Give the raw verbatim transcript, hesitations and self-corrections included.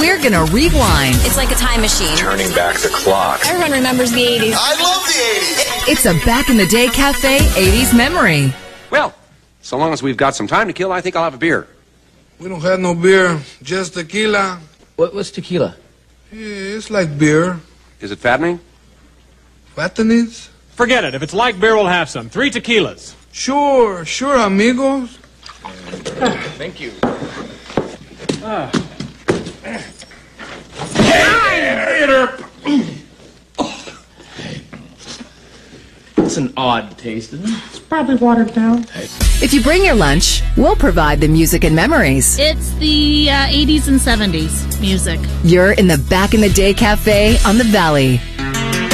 We're gonna rewind. It's like a time machine. Turning back the clock. Everyone remembers the eighties. I love the eighties. It's a Back in the Day Cafe eighties memory. Well, so long as we've got some time to kill, I think I'll have a beer. We don't have no beer, just tequila. What, what's tequila? Yeah, it's like beer. Is it fattening? Fattenings? Forget it. If it's like beer, we'll have some. Three tequilas. Sure, sure, amigos. Thank you. Ah. It's an odd taste, isn't it? It's probably watered down. If you bring your lunch, we'll provide the music and memories. It's the uh, eighties and seventies music. You're in the Back in the Day Cafe on the Valley.